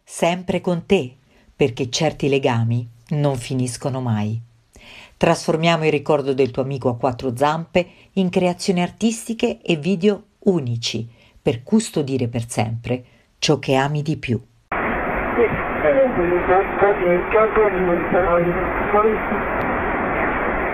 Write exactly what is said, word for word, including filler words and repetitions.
sempre con te, perché certi legami non finiscono mai. Trasformiamo il ricordo del tuo amico a quattro zampe in creazioni artistiche e video unici per custodire per sempre ciò che ami di più. Sì, eh,